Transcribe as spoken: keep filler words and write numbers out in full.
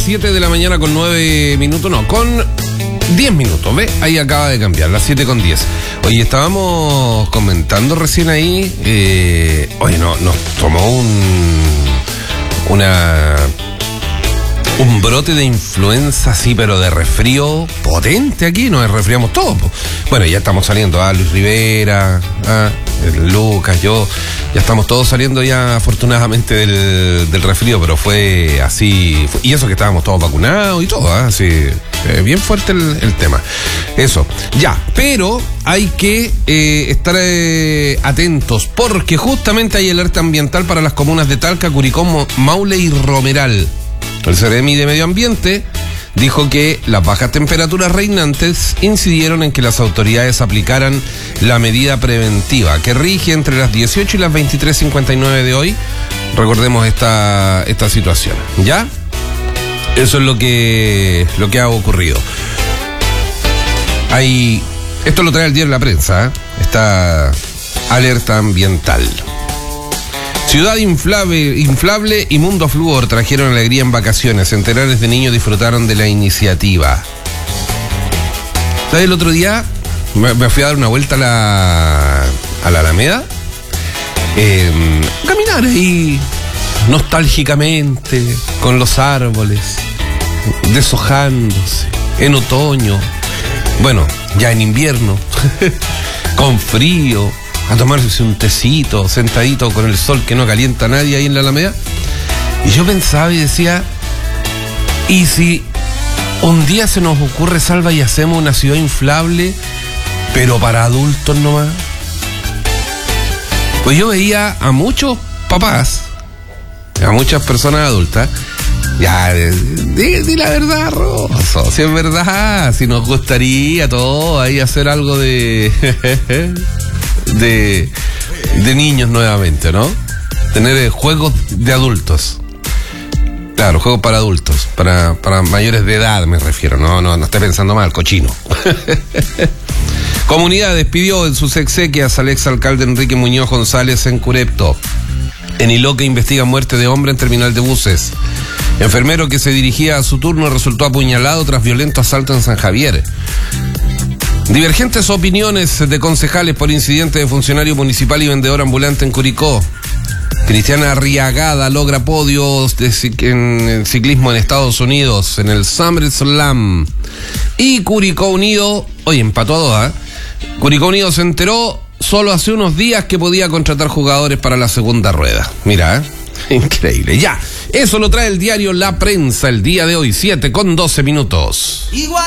siete de la mañana con nueve minutos, no, con diez minutos, ¿ves? Ahí acaba de cambiar, las siete con diez. Oye, estábamos comentando recién ahí, eh, oye, no, nos tomó un, una, un brote de influenza, sí, pero de resfrío potente aquí, nos resfriamos todos. Po. Bueno, ya estamos saliendo, ah, Luis Rivera, ah, Lucas, yo, ya estamos todos saliendo ya afortunadamente del, del resfrío, pero fue así, fue, y eso que estábamos todos vacunados y todo, ¿eh? Así, eh, bien fuerte el, el tema. Eso, ya, pero hay que eh, estar eh, atentos, porque justamente hay alerta ambiental para las comunas de Talca, Curicó, Maule y Romeral. El Ceremi de Medio Ambiente dijo que las bajas temperaturas reinantes incidieron en que las autoridades aplicaran la medida preventiva que rige entre las dieciocho y las veintitrés cincuenta y nueve de hoy. Recordemos esta, esta situación, ¿ya? Eso es lo que, lo que ha ocurrido. Hay, esto lo trae el diario La Prensa, ¿eh? Esta alerta ambiental. Ciudad inflable, inflable y Mundo Flúor trajeron alegría en vacaciones. Centenares de niños disfrutaron de la iniciativa. ¿Sabes? El otro día me, me fui a dar una vuelta a la, a la Alameda. Eh, caminar ahí nostálgicamente con los árboles, deshojándose, en otoño. Bueno, ya en invierno, con frío. A tomarse un tecito, sentadito con el sol que no calienta a nadie ahí en la Alameda. Y yo pensaba y decía, ¿y si un día se nos ocurre, Salva, y hacemos una ciudad inflable, pero para adultos nomás? Pues yo veía a muchos papás, a muchas personas adultas, ya, di, di la verdad, Rosso, si es verdad, si nos gustaría todo ahí hacer algo de... De, de niños nuevamente, ¿no? Tener eh, juegos de adultos. Claro, juegos para adultos, para, para mayores de edad me refiero, no, no, no esté pensando mal, cochino. Comunidad despidió en sus exequias al exalcalde Enrique Muñoz González en Curepto. En Iloca investiga muerte de hombre en terminal de buses. Enfermero que se dirigía a su turno resultó apuñalado tras violento asalto en San Javier. Divergentes opiniones de concejales por incidente de funcionario municipal y vendedor ambulante en Curicó. Cristiana Arriagada logra podios de en ciclismo en Estados Unidos, en el SummerSlam. Y Curicó Unido, oye, empató a dos, ¿eh? Curicó Unido se enteró solo hace unos días que podía contratar jugadores para la segunda rueda. Mira, ¿eh? Increíble. Ya, eso lo trae el diario La Prensa el día de hoy, siete con doce minutos. Igual.